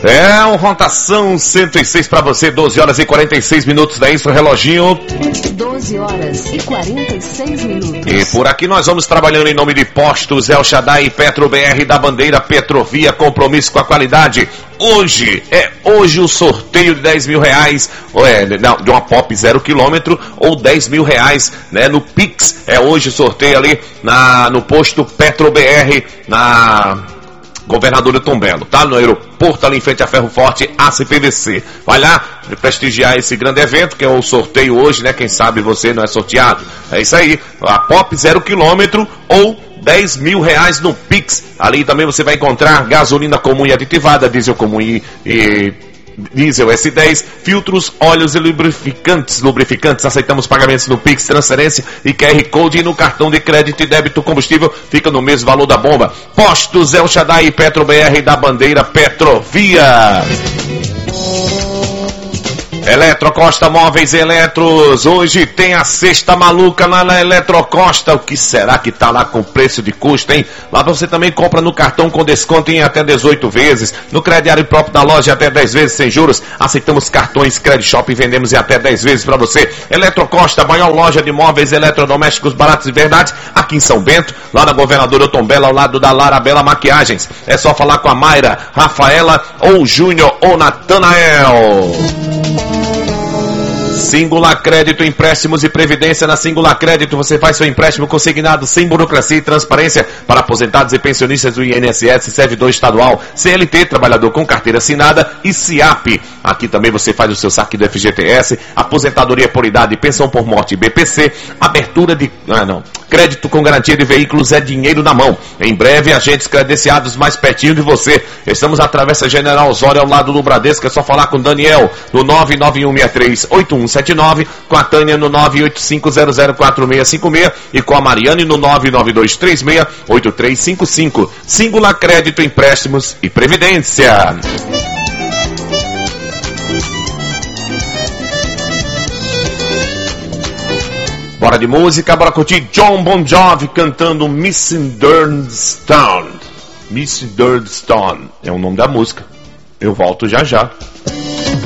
É um Rotação 106 para você, 12 horas e 46 minutos, da isso, reloginho. 12 horas e 46 minutos. E por aqui nós vamos trabalhando em nome de Postos El Shaddai e Petro BR da bandeira Petrovia, compromisso com a qualidade. Hoje o sorteio de 10 mil reais, de uma Pop 0 km ou 10 mil reais, né, no Pix. É hoje o sorteio ali no posto Petro BR, na Governador Tom Belo, tá? No aeroporto ali em frente a Ferro Forte, ACPVC. Vai lá prestigiar esse grande evento, que é o sorteio hoje, né? Quem sabe você não é sorteado. É isso aí, a Pop 0 km ou 10 mil reais no Pix. Ali também você vai encontrar gasolina comum e aditivada, diesel comum e diesel S10, filtros, óleos e lubrificantes. Aceitamos pagamentos no Pix, transferência e QR Code, e no cartão de crédito e débito. Combustível fica no mesmo valor da bomba. Postos El Shaddai e Petro BR da bandeira Petrovia. Eletrocosta Móveis e Eletros, hoje tem a sexta maluca lá na Eletrocosta. O que será que tá lá com preço de custo, hein? Lá você também compra no cartão com desconto em até 18 vezes, no crediário próprio da loja até 10 vezes sem juros. Aceitamos cartões Credit Shop e vendemos em até 10 vezes para você. Eletrocosta, a maior loja de móveis eletrodomésticos baratos e verdade, aqui em São Bento, lá na Governador Tom Belo, ao lado da Lara Bela Maquiagens. É só falar com a Mayra, Rafaela ou Júnior ou Natanael. Singular Crédito, empréstimos e previdência. Na Singular Crédito você faz seu empréstimo consignado sem burocracia e transparência para aposentados e pensionistas do INSS, servidor estadual, CLT, trabalhador com carteira assinada e SIAP. Aqui também você faz o seu saque do FGTS, aposentadoria por idade, pensão por morte e BPC, abertura de... crédito com garantia de veículos é dinheiro na mão. Em breve, agentes credenciados mais pertinho de você. Estamos à Travessa General Osório, ao lado do Bradesco. É só falar com Daniel no 991638179, com a Tânia no 985004656 e com a Mariane no 992368355. Singular Crédito, empréstimos e previdência. Bora de música, bora curtir John Bon Jovi cantando Missing Dirtstone. Missing Dirtstone é o nome da música. Eu volto já já.